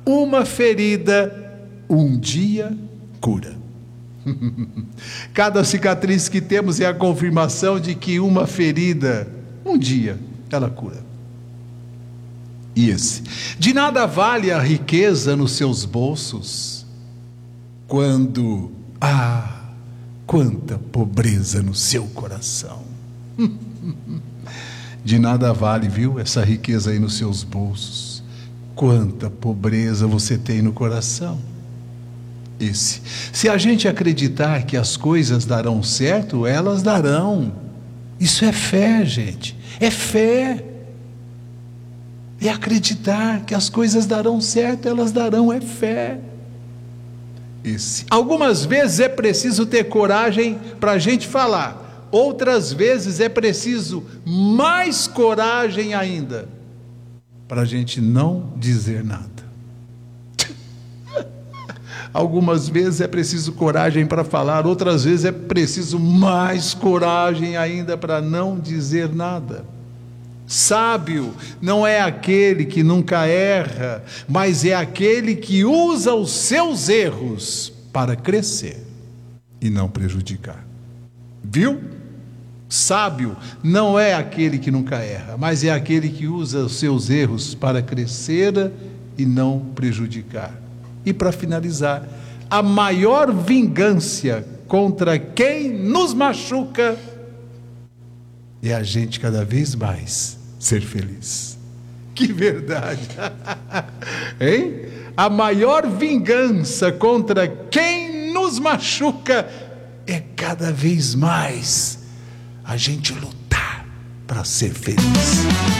uma ferida um dia cura. Cada cicatriz que temos é a confirmação de que uma ferida, um dia, ela cura. E esse: de nada vale a riqueza nos seus bolsos, quando quanta pobreza no seu coração. De nada vale, viu, essa riqueza aí nos seus bolsos, quanta pobreza você tem no coração. Se a gente acreditar que as coisas darão certo, elas darão. Isso é fé, gente, é fé. É acreditar que as coisas darão certo, elas darão, é fé. Algumas vezes é preciso ter coragem para a gente falar, outras vezes é preciso mais coragem ainda para a gente não dizer nada. Algumas vezes é preciso coragem para falar, outras vezes é preciso mais coragem ainda para não dizer nada. Sábio não é aquele que nunca erra, mas é aquele que usa os seus erros para crescer e não prejudicar. Viu? Sábio não é aquele que nunca erra, mas é aquele que usa os seus erros para crescer e não prejudicar. E para finalizar, a maior vingança contra quem nos machuca é a gente cada vez mais ser feliz. Que verdade! Hein? A maior vingança contra quem nos machuca é cada vez mais a gente lutar para ser feliz.